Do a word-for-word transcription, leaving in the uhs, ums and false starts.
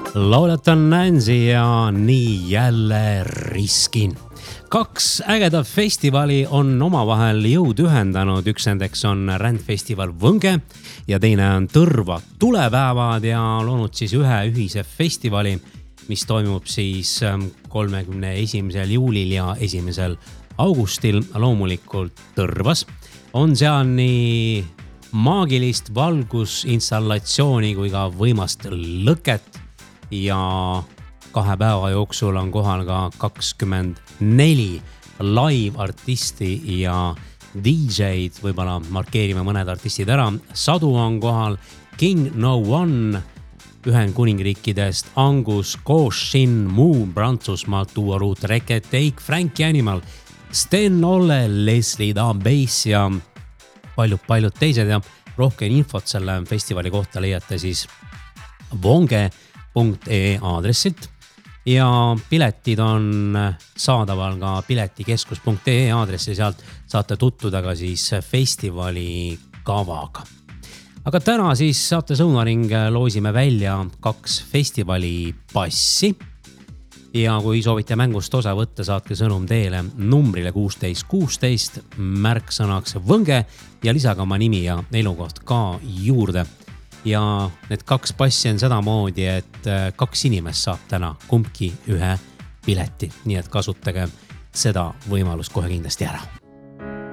Laulata Nancy ja nii jälle riskin. Kaks ägedat festivali on omavahel jõud ühendanud. Üks nendeks on rändfestival Võnge ja teine on Tõrva tulepäevad ja loonud siis ühe ühise festivali, mis toimub siis kolmekümne esimesel juulil ja esimesel augustil loomulikult Tõrvas. On seal nii maagilist valgusinstallatsiooni kui ka võimast lõket ja kahe päeva jooksul on kohal ka kakskümmend neli live-artisti ja D J-d, võib-olla markeerime mõned artistid ära. Sadu on kohal, King No One Ühendkuningriikidest, Angus, Goshin, Moo, Prantsusmaalt, Duo Root, Reke, Take, Frankie Animal, Sten Olle, Leslie Da Bass ja paljud-paljud teised ja rohkem infot selle festivali kohta leiate siis vonge punkt ee aadressilt ja piletid on saadaval ka piletikeskus punkt ee aadressi, sealt saate tutvuda ka siis festivali kavaga. Aga täna siis saate Sõunaring loosime välja kaks festivali passi ja kui soovite mängust osa võtta, saatke sõnum teele numbrile kuusteist kuusteist märksõnaks Võnge ja lisaga oma nimi ja elukoht ka juurde. Ja need kaks passi on sedamoodi, et kaks inimest saab täna kumbki ühe pileti, nii et kasutage seda võimalust kohe kindlasti ära.